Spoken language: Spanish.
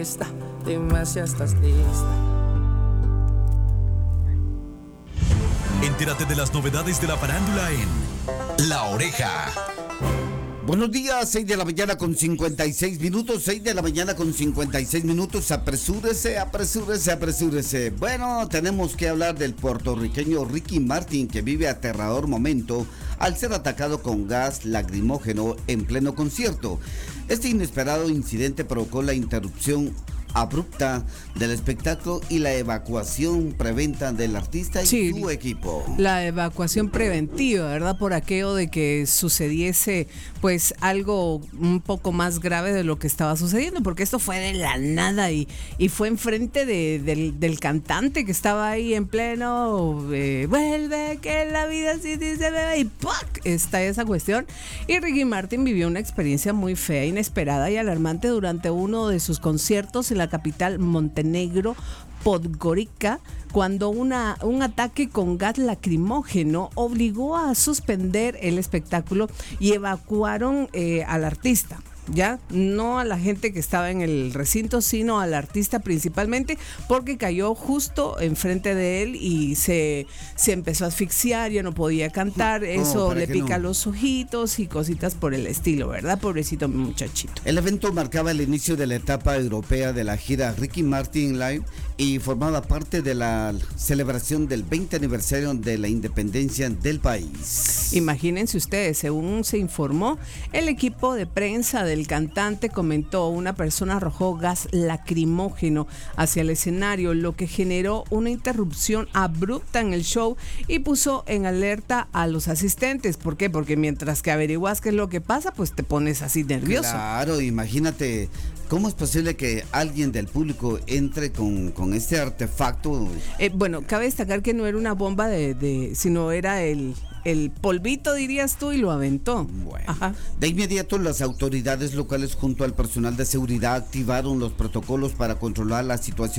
lista. Dime si estás lista. Entérate de las novedades de la farándula en La Oreja. Buenos días, 6 de la mañana con 56 minutos, 6 de la mañana con 56 minutos, apresúrese. Bueno, tenemos que hablar del puertorriqueño Ricky Martin, que vive aterrador momento al ser atacado con gas lacrimógeno en pleno concierto. Este inesperado incidente provocó la interrupción abrupta del espectáculo y la evacuación preventa del artista y su equipo. La evacuación preventiva, ¿verdad? Por aquello de que sucediese pues algo un poco más grave de lo que estaba sucediendo, porque esto fue de la nada y fue enfrente del cantante que estaba ahí en pleno vuelve que la vida sí se ve y ¡pac! Está esa cuestión. Y Ricky Martin vivió una experiencia muy fea, inesperada y alarmante durante uno de sus conciertos en la capital Montenegro, Podgorica, cuando un ataque con gas lacrimógeno obligó a suspender el espectáculo y evacuaron al artista. Ya, no a la gente que estaba en el recinto, sino al artista principalmente, porque cayó justo enfrente de él y se empezó a asfixiar, ya no podía cantar, eso le pica los ojitos y cositas por el estilo, ¿verdad? Pobrecito muchachito. El evento marcaba el inicio de la etapa europea de la gira Ricky Martin Live y formaba parte de la celebración del 20 aniversario de la independencia del país. Imagínense ustedes, según se informó, el equipo de prensa del cantante comentó: una persona arrojó gas lacrimógeno hacia el escenario, lo que generó una interrupción abrupta en el show y puso en alerta a los asistentes. ¿Por qué? Porque mientras que averiguas qué es lo que pasa, pues te pones así nervioso. Claro, imagínate, ¿cómo es posible que alguien del público entre con este artefacto? Bueno, cabe destacar que no era una bomba sino era el polvito, dirías tú, y lo aventó. Bueno, ajá. De inmediato las autoridades locales junto al personal de seguridad activaron los protocolos para controlar la situación